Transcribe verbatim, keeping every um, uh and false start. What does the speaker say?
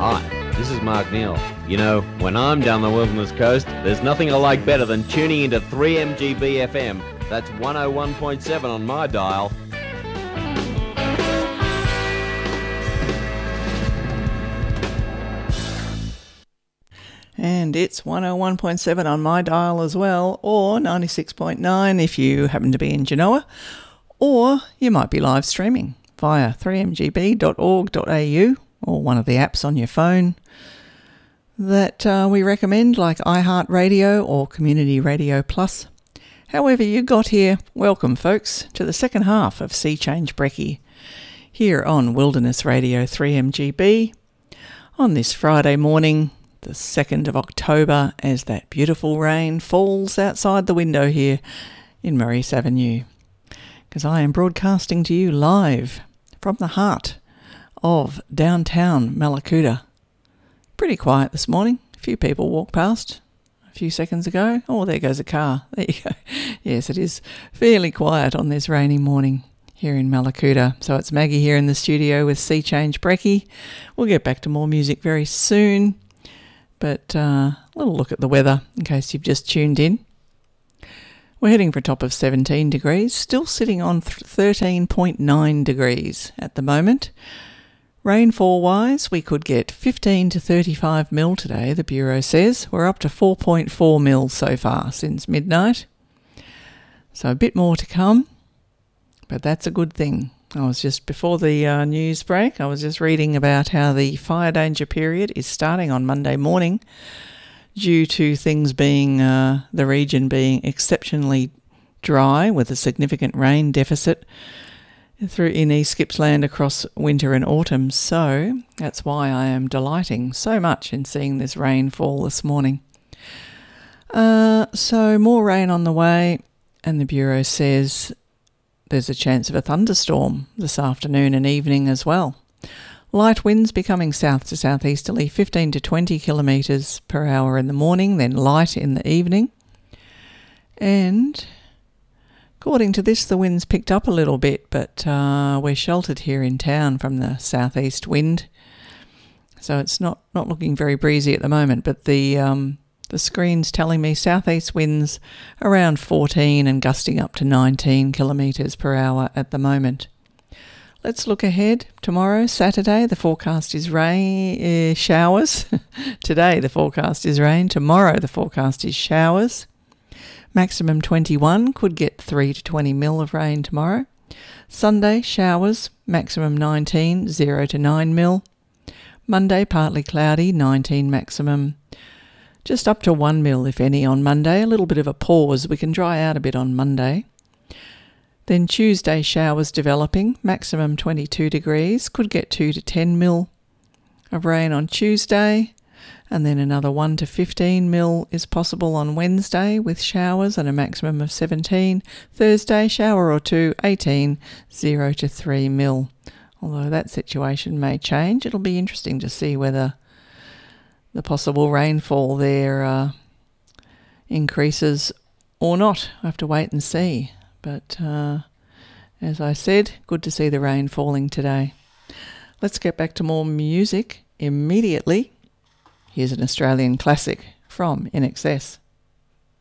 Hi, this is Mark Neal. You know, when I'm down the Wilderness Coast, there's nothing I like better than tuning into three M G B F M. That's one oh one point seven on my dial. And it's one oh one point seven on my dial as well, or ninety-six point nine if you happen to be in Genoa, or you might be live streaming via three m g b dot org dot a u or one of the apps on your phone that uh, we recommend, like iHeartRadio or Community Radio Plus. However you got here, welcome folks to the second half of Sea Change Brekkie here on Wilderness Radio three M G B on this Friday morning, the second of October, as that beautiful rain falls outside the window here in Maurice Avenue. Because I am broadcasting to you live from the heart of downtown Mallacoota. Pretty quiet this morning. A few people walked past a few seconds ago. Oh, there goes a car. There you go. Yes, it is fairly quiet on this rainy morning here in Mallacoota. So it's Maggie here in the studio with Sea Change Brekkie. We'll get back to more music very soon. But uh, a little look at the weather in case you've just tuned in. We're heading for a top of seventeen degrees, still sitting on thirteen point nine degrees at the moment. Rainfall-wise, we could get fifteen to thirty-five mil today, the Bureau says. We're up to four point four mil so far since midnight. So a bit more to come, but that's a good thing. I was just, before the uh, news break, I was just reading about how the fire danger period is starting on Monday morning due to things being, uh, the region being exceptionally dry with a significant rain deficit through in East Gippsland across winter and autumn. So that's why I am delighting so much in seeing this rain fall this morning. Uh, so more rain on the way, and the Bureau says there's a chance of a thunderstorm this afternoon and evening as well. Light winds becoming south to southeasterly, fifteen to twenty kilometres per hour in the morning, then light in the evening. And according to this, the wind's picked up a little bit, but uh, we're sheltered here in town from the southeast wind. So it's not, not looking very breezy at the moment, but the um, the screen's telling me southeast winds around fourteen and gusting up to nineteen kilometres per hour at the moment. Let's look ahead. Tomorrow, Saturday, the forecast is rain, uh, showers. Today, the forecast is rain. Tomorrow, the forecast is showers. Maximum twenty-one, could get three to twenty mil of rain tomorrow. Sunday, showers, maximum nineteen, zero to nine mil. Monday, partly cloudy, nineteen maximum. Just up to one mil, if any, on Monday. A little bit of a pause. We can dry out a bit on Monday. Then Tuesday, showers developing, maximum twenty-two degrees. Could get two to ten mil of rain on Tuesday. And then another one to fifteen mil is possible on Wednesday with showers and a maximum of seventeen. Thursday, shower or two, eighteen, zero to three mil. Although that situation may change. It'll be interesting to see whether the possible rainfall there uh, increases or not. I have to wait and see. But uh, as I said, good to see the rain falling today. Let's get back to more music immediately. Here's an Australian classic from I N X S.